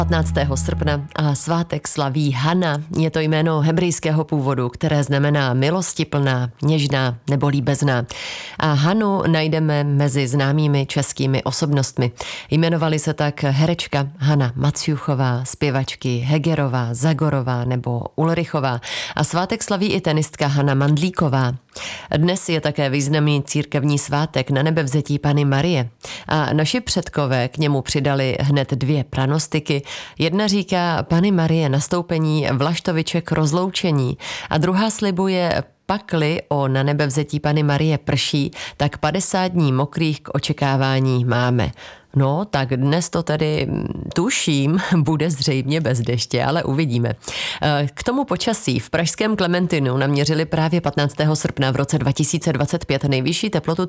15. srpna a svátek slaví Hana. Je to jméno hebrejského původu, které znamená milostiplná, něžná nebo líbezná. A Hanu najdeme mezi známými českými osobnostmi. Jmenovali se tak herečka Hana Maciuchová, zpěvačky Hegerová, Zagorová nebo Ulrichová. A svátek slaví i tenistka Hana Mandlíková. Dnes je také významný církevní svátek na nebevzetí Panny Marie. A naši předkové k němu přidali hned dvě pranostiky. Jedna říká Panny Marie nastoupení vlaštoviček rozloučení a druhá slibuje pakli o na nebevzetí Panny Marie prší, tak 50 dní mokrých k očekávání máme. No, tak dnes to tedy tuším, bude zřejmě bez deště, ale uvidíme. K tomu počasí v pražském Klementinu naměřili právě 15. srpna v roce 2025 nejvyšší teplotu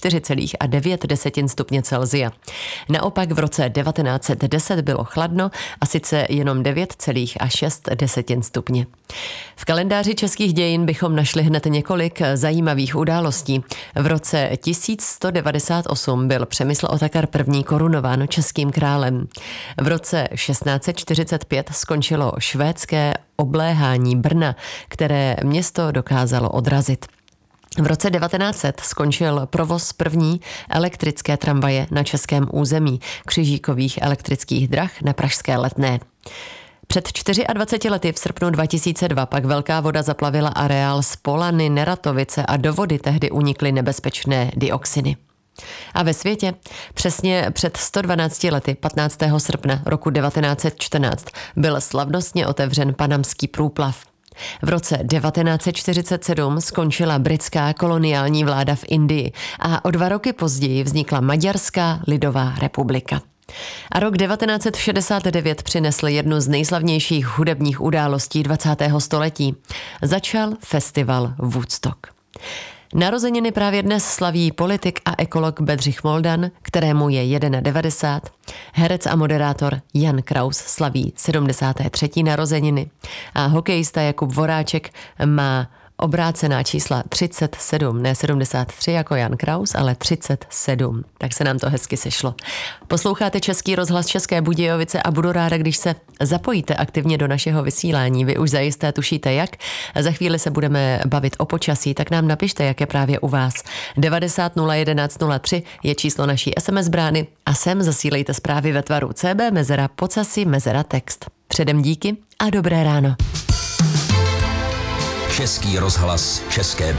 34,9 stupně Celsia. Naopak v roce 1910 bylo chladno a sice jenom 9,6 stupně. V kalendáři českých dějin bychom našli hned několik zajímavých událostí. V roce 1198 byl Přemysl Otakar I. korunován českým králem. V roce 1645 skončilo švédské obléhání Brna, které město dokázalo odrazit. V roce 1900 skončil provoz první elektrické tramvaje na českém území křižíkových elektrických drah na pražské Letné. Před 24 lety v srpnu 2002 pak velká voda zaplavila areál z Polany, Neratovice a do vody tehdy unikly nebezpečné dioxiny. A ve světě přesně před 112 lety 15. srpna roku 1914 byl slavnostně otevřen panamský průplav. V roce 1947 skončila britská koloniální vláda v Indii a o 2 roky později vznikla Maďarská lidová republika. A rok 1969 přinesl jednu z nejslavnějších hudebních událostí 20. století. Začal festival Woodstock. Narozeniny právě dnes slaví politik a ekolog Bedřich Moldan, kterému je 91. Herec a moderátor Jan Kraus slaví 73. narozeniny. A hokejista Jakub Voráček má obrácená čísla 37, ne 73 jako Jan Kraus, ale 37. Tak se nám to hezky sešlo. Posloucháte Český rozhlas České Budějovice a budu ráda, když se zapojíte aktivně do našeho vysílání. Vy už zajisté tušíte jak. Za chvíli se budeme bavit o počasí, tak nám napište, jak je právě u vás. 90 011 03 je číslo naší SMS brány a sem zasílejte zprávy ve tvaru CB mezera pocasy mezera text. Předem díky a dobré ráno. Český rozhlas České